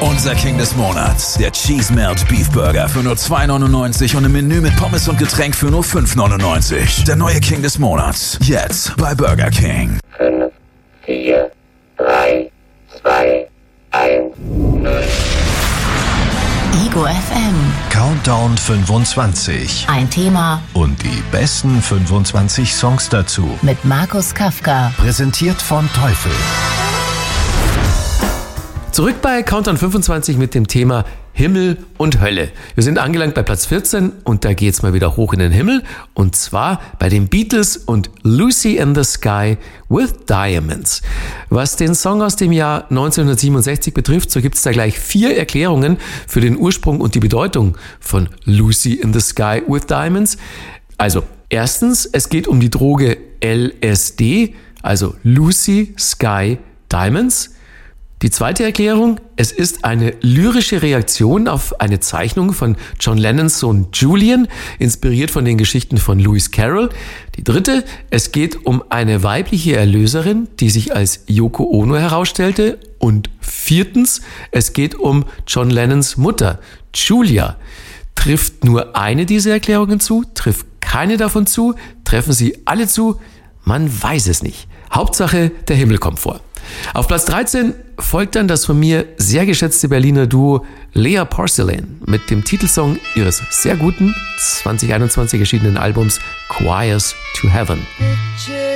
Unser King des Monats, der Cheese Melt Beef Burger für nur $2,99 und im Menü mit Pommes und Getränk für nur $5,99. Der neue King des Monats, jetzt bei Burger King. 5, 4, 3, 2, 1, 0. Ego FM. Countdown 25. Ein Thema Und die besten 25 Songs dazu. mit Markus Kafka. Präsentiert von Teufel. Zurück bei Countdown 25 mit dem Thema Himmel und Hölle. Wir sind angelangt bei Platz 14 und da geht's mal wieder hoch in den Himmel. Und zwar bei den Beatles und Lucy in the Sky with Diamonds. Was den Song aus dem Jahr 1967 betrifft, so gibt's da gleich 4 Erklärungen für den Ursprung und die Bedeutung von Lucy in the Sky with Diamonds. Also, erstens, es geht um die Droge LSD, also Lucy Sky Diamonds. Die zweite Erklärung, es ist eine lyrische Reaktion auf eine Zeichnung von John Lennons Sohn Julian, inspiriert von den Geschichten von Lewis Carroll. Die dritte, es geht um eine weibliche Erlöserin, die sich als Yoko Ono herausstellte. Und viertens, es geht um John Lennons Mutter, Julia. Trifft nur eine dieser Erklärungen zu? Trifft keine davon zu? Treffen sie alle zu? Man weiß es nicht. Hauptsache, der Himmel kommt vor. Auf Platz 13 folgt dann das von mir sehr geschätzte Berliner Duo Lea Porcelain mit dem Titelsong ihres sehr guten 2021 erschienenen Albums Choirs to Heaven.